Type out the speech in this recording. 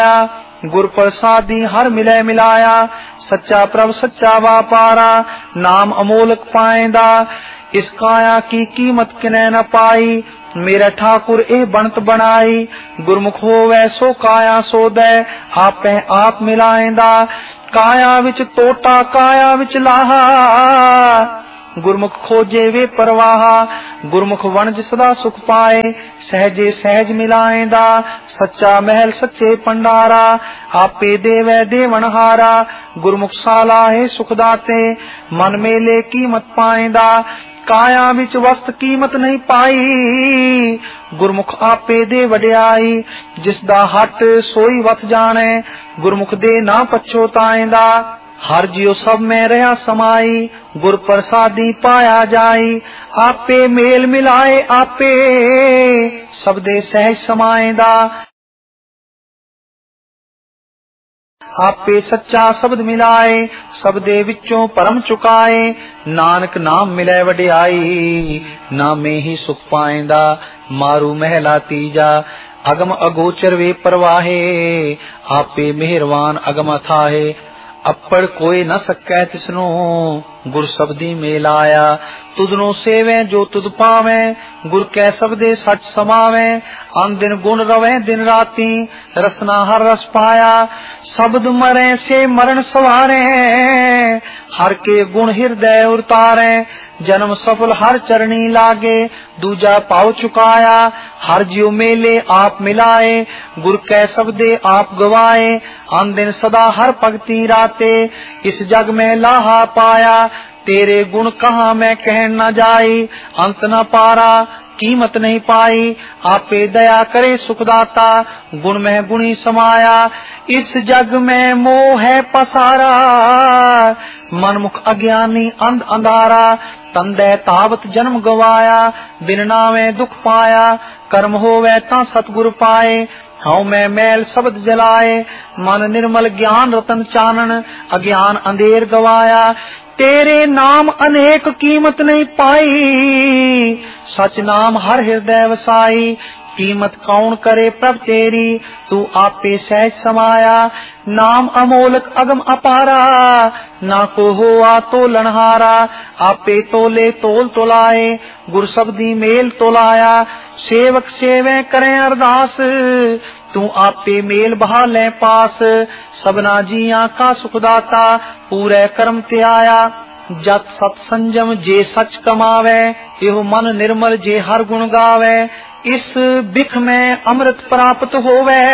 गुर प्रसादी हर मिलै मिलाया, सच्चा प्रभ सच्चा वापारा, नाम अमोलक पाएंदा, इस काया की कीमत किनै न पाई, मेरा ठाकुर ए बनत बनाई, गुरमुख होवै सो काया सो दै, आपै आप मिलाएंदा, काया विच तोटा काया विच लाहा, गुरमुख खोजे वे परवाहा, गुरमुख वणज सदा सुख पाए, सहजे सहज मिलाएंदा, सच्चा महल सच्चे पंडारा, आपे देवै देवनहारा, गुरमुख साला है सुखदाते, मन मेले कीमत पाएंदा, काया विच वस्त कीमत नहीं पाई, गुरमुख आपे दे वड्याई, जिसदा हट सोई वत जाने, गुरमुख दे ना पछोताएंदा, हर जियो सब में रहा समाई, गुर प्रसादी पाया जाई, आपे मेल मिलाए आपे सबदे सहज समाएंदा, आपे सच्चा शब्द मिलाए, सबदे विचों परम चुकाए, नानक नाम मिले वड्याई, नामे ही सुख पाएंदा, मारू महला तीजा, अगम अगोचर वे परवाहे, आपे मेहरवान अगम अथाहे, अपड़ कोई न सकै तिसनो, गुर शब्दी मेल आया, तुदनो सेवे जो तुद पावे, गुर कै शब्दे सच समावे, अन दिन गुण रवे दिन राती, रसना हर रस पाया, शब्द मरे से मरण सवारे, हर के गुण हृदय उतारे, जन्म सफल हर चरणी लागे, दूजा पाव चुकाया, हर जियो मेले आप मिलाए, गुर कै शब्दे आप गवाए, अन दिन सदा हर भगती राते, इस जग में लाहा पाया, तेरे गुण कहाँ मैं कह न जाई, अंत न पारा कीमत नहीं पाई, आपे दया करे सुखदाता, गुण में गुणी समाया, इस जग में मोह है पसारा, मनमुख अज्ञानी अंध अंधारा, तंदे तावत जन्म गवाया, बिन नावे दुख पाया, कर्म होवे ता सतगुर पाए, हऊँ मैं मैल शब्द जलाए, मन निर्मल ज्ञान रतन चानन, अज्ञान अंधेर गवाया, तेरे नाम अनेक कीमत नहीं पाई, सच नाम हर हृदय वसाई, कीमत कौन करे प्रभ तेरी, तू आपे सहज समाया, नाम अमोलक अगम अपारा, ना को होआ तोलनहारा, आपे तोले तोल तोलाए, गुर शब्दी मेल तोलाया, सेवक सेवे करें अरदास, तू आपे मेल बहा ले पास, सबना जिया का सुखदाता, पूरे कर्म ते आया, जत सत संजम जे सच कमावे, एहो मन निर्मल जे हर गुण गावे, इस बिख में अमृत प्राप्त होवे।